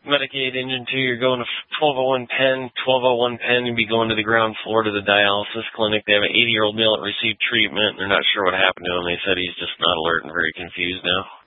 Medicaid engine 2, you're going to 1201 Penn. 1201 Penn, you'd be going to the ground floor to the dialysis clinic. They have an 80-year-old male that received treatment. They're not sure what happened to him. They said he's just not alert and very confused now.